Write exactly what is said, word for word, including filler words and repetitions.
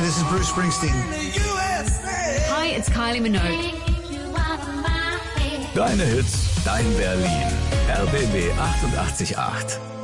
this is Bruce Springsteen. Hi, it's Kylie Minogue. Deine Hits, dein Berlin. R B B achtundachtzig Komma acht.